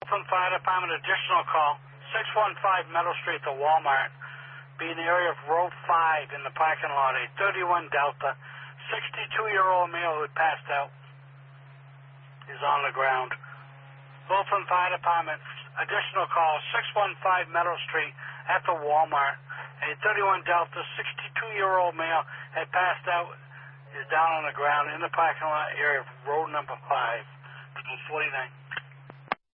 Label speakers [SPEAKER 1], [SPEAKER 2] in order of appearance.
[SPEAKER 1] From Fire Department, additional call, 615 Meadow Street, the Walmart, be in the area of row 5 in the parking lot, a 31 Delta, 62-year-old male who had passed out is on the ground. From Fire Department, additional call, 615 Meadow Street at the Walmart, a 31 Delta, 62-year-old male had passed out, is down on the ground in the parking lot area of road number 5, 49.